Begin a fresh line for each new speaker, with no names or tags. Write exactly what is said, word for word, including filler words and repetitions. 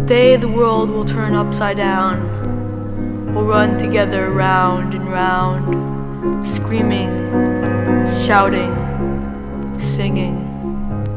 They the world will turn upside down. We'll run together round and round, screaming, shouting, singing.